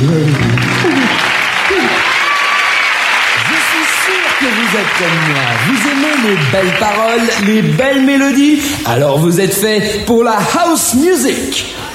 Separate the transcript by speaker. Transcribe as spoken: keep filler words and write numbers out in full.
Speaker 1: Que vous êtes comme moi, vous aimez les belles paroles, les belles mélodies, alors vous êtes fait pour la house music.